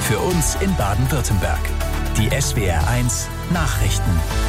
Für uns in Baden-Württemberg. Die SWR1 Nachrichten.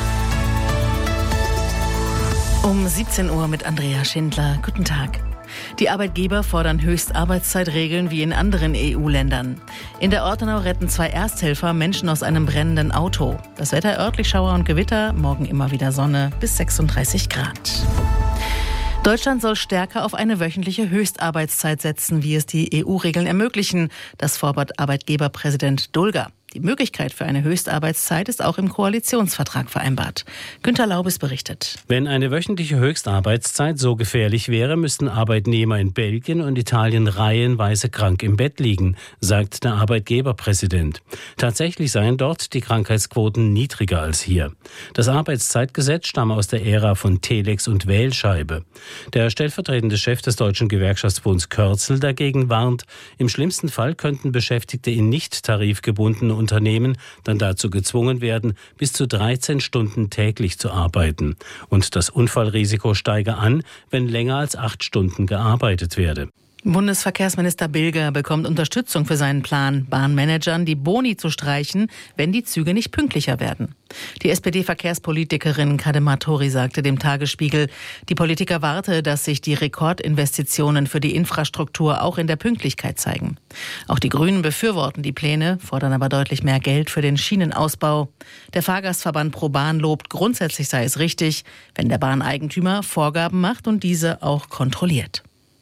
Um 17 Uhr mit Andrea Schindler. Guten Tag. Die Arbeitgeber fordern Höchstarbeitszeitregeln wie in anderen EU-Ländern. In der Ortenau retten 2 Ersthelfer Menschen aus einem brennenden Auto. Das Wetter örtlich Schauer und Gewitter, morgen immer wieder Sonne bis 36 Grad. Deutschland soll stärker auf eine wöchentliche Höchstarbeitszeit setzen, wie es die EU-Regeln ermöglichen. Das fordert Arbeitgeberpräsident Dulger. Die Möglichkeit für eine Höchstarbeitszeit ist auch im Koalitionsvertrag vereinbart. Günter Laubes berichtet. Wenn eine wöchentliche Höchstarbeitszeit so gefährlich wäre, müssten Arbeitnehmer in Belgien und Italien reihenweise krank im Bett liegen, sagt der Arbeitgeberpräsident. Tatsächlich seien dort die Krankheitsquoten niedriger als hier. Das Arbeitszeitgesetz stamme aus der Ära von Telex und Wählscheibe. Der stellvertretende Chef des Deutschen Gewerkschaftsbunds Kürzel dagegen warnt, im schlimmsten Fall könnten Beschäftigte in nicht tarifgebundenen Unternehmen dann dazu gezwungen werden, bis zu 13 Stunden täglich zu arbeiten. Und das Unfallrisiko steige an, wenn länger als 8 Stunden gearbeitet werde. Bundesverkehrsminister Bilger bekommt Unterstützung für seinen Plan, Bahnmanagern die Boni zu streichen, wenn die Züge nicht pünktlicher werden. Die SPD-Verkehrspolitikerin Kadema Tori sagte dem Tagesspiegel, die Politik erwarte, dass sich die Rekordinvestitionen für die Infrastruktur auch in der Pünktlichkeit zeigen. Auch die Grünen befürworten die Pläne, fordern aber deutlich mehr Geld für den Schienenausbau. Der Fahrgastverband ProBahn lobt, grundsätzlich sei es richtig, wenn der Bahneigentümer Vorgaben macht und diese auch kontrolliert.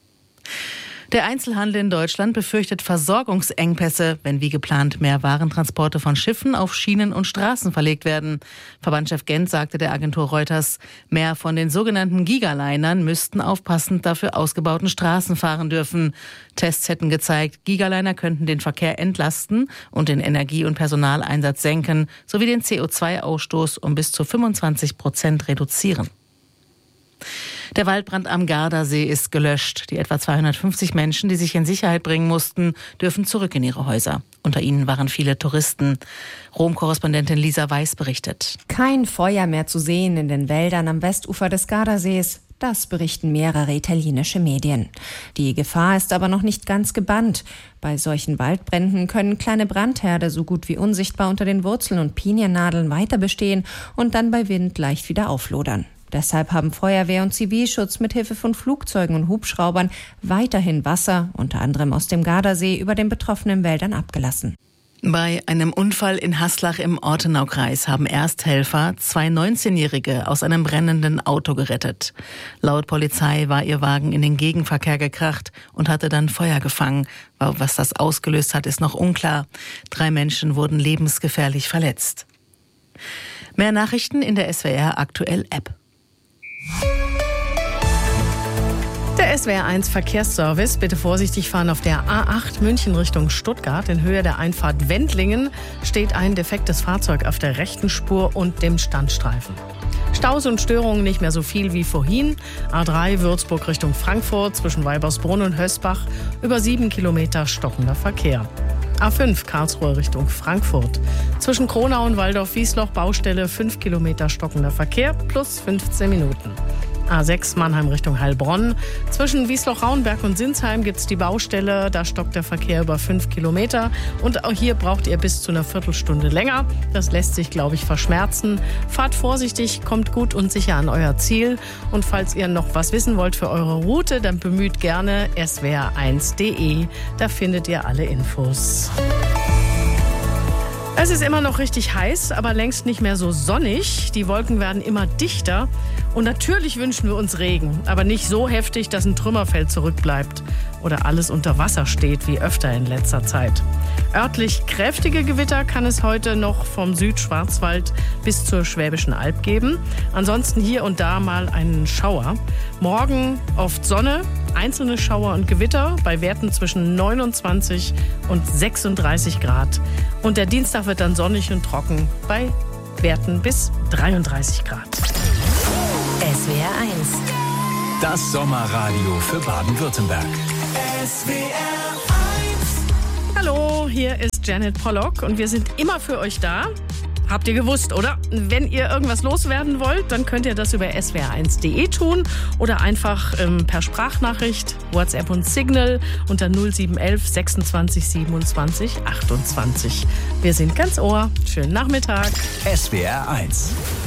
Der Einzelhandel in Deutschland befürchtet Versorgungsengpässe, wenn wie geplant mehr Warentransporte von Schiffen auf Schienen und Straßen verlegt werden. Verbandschef Gent sagte der Agentur Reuters, mehr von den sogenannten Gigalinern müssten auf passend dafür ausgebauten Straßen fahren dürfen. Tests hätten gezeigt, Gigaliner könnten den Verkehr entlasten und den Energie- und Personaleinsatz senken, sowie den CO2-Ausstoß um bis zu 25% reduzieren. Der Waldbrand am Gardasee ist gelöscht. Die etwa 250 Menschen, die sich in Sicherheit bringen mussten, dürfen zurück in ihre Häuser. Unter ihnen waren viele Touristen. Rom-Korrespondentin Lisa Weiß berichtet. Kein Feuer mehr zu sehen in den Wäldern am Westufer des Gardasees. Das berichten mehrere italienische Medien. Die Gefahr ist aber noch nicht ganz gebannt. Bei solchen Waldbränden können kleine Brandherde so gut wie unsichtbar unter den Wurzeln und Piniennadeln weiter bestehen und dann bei Wind leicht wieder auflodern. Deshalb haben Feuerwehr und Zivilschutz mit Hilfe von Flugzeugen und Hubschraubern weiterhin Wasser, unter anderem aus dem Gardasee, über den betroffenen Wäldern abgelassen. Bei einem Unfall in Haslach im Ortenaukreis haben Ersthelfer 2 19-Jährige aus einem brennenden Auto gerettet. Laut Polizei war ihr Wagen in den Gegenverkehr gekracht und hatte dann Feuer gefangen. Was das ausgelöst hat, ist noch unklar. 3 Menschen wurden lebensgefährlich verletzt. Mehr Nachrichten in der SWR Aktuell App. Der SWR1 Verkehrsservice. Bitte vorsichtig fahren auf der A8 München Richtung Stuttgart. In Höhe der Einfahrt Wendlingen steht ein defektes Fahrzeug auf der rechten Spur und dem Standstreifen. Staus und Störungen nicht mehr so viel wie vorhin. A3 Würzburg Richtung Frankfurt zwischen Weibersbrunn und Hösbach über 7 Kilometer stockender Verkehr. A5 Karlsruhe Richtung Frankfurt. Zwischen Kronau und Waldorf-Wiesloch Baustelle 5 Kilometer stockender Verkehr plus 15 Minuten. A6 Mannheim Richtung Heilbronn. Zwischen Wiesloch-Rauenberg und Sinsheim gibt es die Baustelle. Da stockt der Verkehr über 5 Kilometer. Und auch hier braucht ihr bis zu einer Viertelstunde länger. Das lässt sich, glaube ich, verschmerzen. Fahrt vorsichtig, kommt gut und sicher an euer Ziel. Und falls ihr noch was wissen wollt für eure Route, dann bemüht gerne swr1.de. Da findet ihr alle Infos. Es ist immer noch richtig heiß, aber längst nicht mehr so sonnig. Die Wolken werden immer dichter. Und natürlich wünschen wir uns Regen, aber nicht so heftig, dass ein Trümmerfeld zurückbleibt oder alles unter Wasser steht, wie öfter in letzter Zeit. Örtlich kräftige Gewitter kann es heute noch vom Südschwarzwald bis zur Schwäbischen Alb geben. Ansonsten hier und da mal einen Schauer. Morgen oft Sonne, einzelne Schauer und Gewitter bei Werten zwischen 29 und 36 Grad. Und der Dienstag wird dann sonnig und trocken bei Werten bis 33 Grad. SWR 1. Das Sommerradio für Baden-Württemberg. Hallo, hier ist Janet Pollock und wir sind immer für euch da. Habt ihr gewusst, oder? Wenn ihr irgendwas loswerden wollt, dann könnt ihr das über swr1.de tun oder einfach per Sprachnachricht, WhatsApp und Signal unter 0711 26 27 28. Wir sind ganz Ohr. Schönen Nachmittag. SWR 1